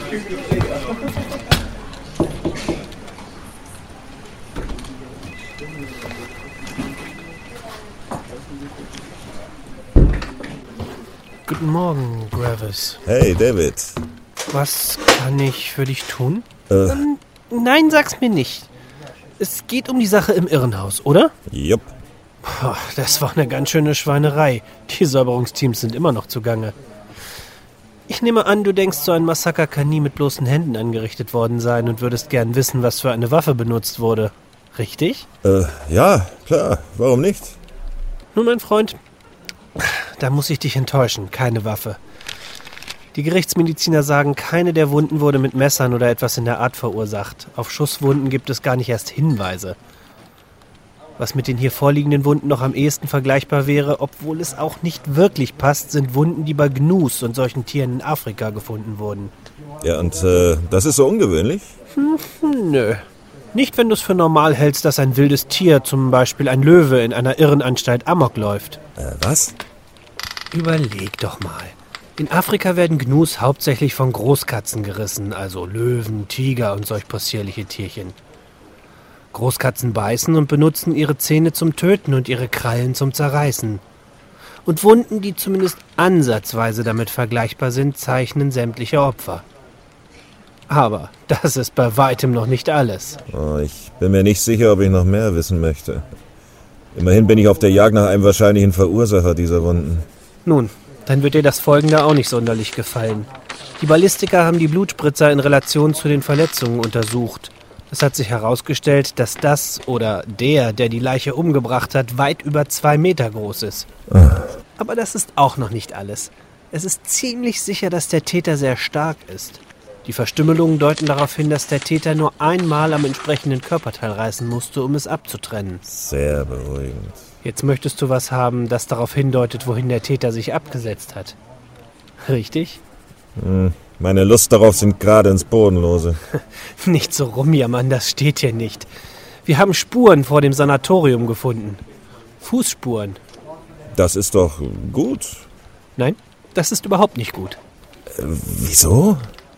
Guten Morgen, Gravis. Hey, David. Was kann ich für dich tun? Nein, sag's mir nicht. Es geht um die Sache im Irrenhaus, oder? Jupp. Das war eine ganz schöne Schweinerei. Die Säuberungsteams sind immer noch zugange. Ich nehme an, du denkst, so ein Massaker kann nie mit bloßen Händen angerichtet worden sein und würdest gern wissen, was für eine Waffe benutzt wurde. Richtig? Ja, klar. Warum nicht? Nun, mein Freund, da muss ich dich enttäuschen. Keine Waffe. Die Gerichtsmediziner sagen, keine der Wunden wurde mit Messern oder etwas in der Art verursacht. Auf Schusswunden gibt es gar nicht erst Hinweise. Was mit den hier vorliegenden Wunden noch am ehesten vergleichbar wäre, obwohl es auch nicht wirklich passt, sind Wunden, die bei Gnus und solchen Tieren in Afrika gefunden wurden. Ja, und das ist so ungewöhnlich? Nö. Nicht, wenn du es für normal hältst, dass ein wildes Tier, zum Beispiel ein Löwe, in einer Irrenanstalt Amok läuft. Was? Überleg doch mal. In Afrika werden Gnus hauptsächlich von Großkatzen gerissen, also Löwen, Tiger und solch possierliche Tierchen. Großkatzen beißen und benutzen ihre Zähne zum Töten und ihre Krallen zum Zerreißen. Und Wunden, die zumindest ansatzweise damit vergleichbar sind, zeichnen sämtliche Opfer. Aber das ist bei weitem noch nicht alles. Oh, ich bin mir nicht sicher, ob ich noch mehr wissen möchte. Immerhin bin ich auf der Jagd nach einem wahrscheinlichen Verursacher dieser Wunden. Nun, dann wird dir das Folgende auch nicht sonderlich gefallen. Die Ballistiker haben die Blutspritzer in Relation zu den Verletzungen untersucht. Es hat sich herausgestellt, dass das oder der die Leiche umgebracht hat, weit über 2 Meter groß ist. Aber das ist auch noch nicht alles. Es ist ziemlich sicher, dass der Täter sehr stark ist. Die Verstümmelungen deuten darauf hin, dass der Täter nur einmal am entsprechenden Körperteil reißen musste, um es abzutrennen. Sehr beruhigend. Jetzt möchtest du was haben, das darauf hindeutet, wohin der Täter sich abgesetzt hat. Richtig? Meine Lust darauf sind gerade ins Bodenlose. Nicht so rumjammern, das steht hier nicht. Wir haben Spuren vor dem Sanatorium gefunden. Fußspuren. Das ist doch gut. Nein, das ist überhaupt nicht gut. Wieso?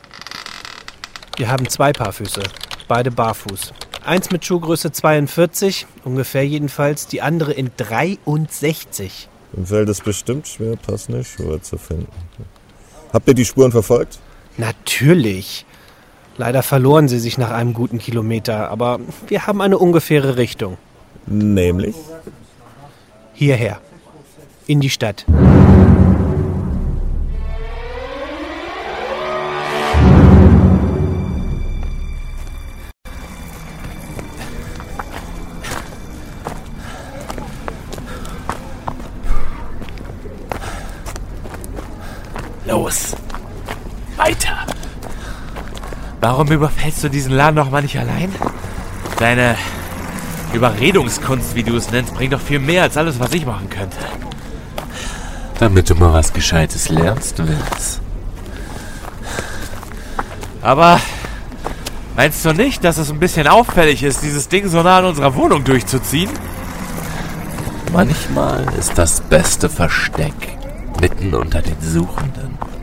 Wir haben 2 Paar Füße, beide barfuß. Eins mit Schuhgröße 42, ungefähr jedenfalls, die andere in 63. Im Feld ist bestimmt schwer, passende Schuhe zu finden. Habt ihr die Spuren verfolgt? Natürlich. Leider verloren sie sich nach einem guten Kilometer, aber wir haben eine ungefähre Richtung. Nämlich? Hierher. In die Stadt. Los, weiter. Warum überfällst du diesen Laden noch mal nicht allein? Deine Überredungskunst, wie du es nennst, bringt doch viel mehr als alles, was ich machen könnte. Damit du mal was Gescheites lernst, Vince. Aber meinst du nicht, dass es ein bisschen auffällig ist, dieses Ding so nah an unserer Wohnung durchzuziehen? Manchmal ist das beste Versteck mitten unter den Suchenden.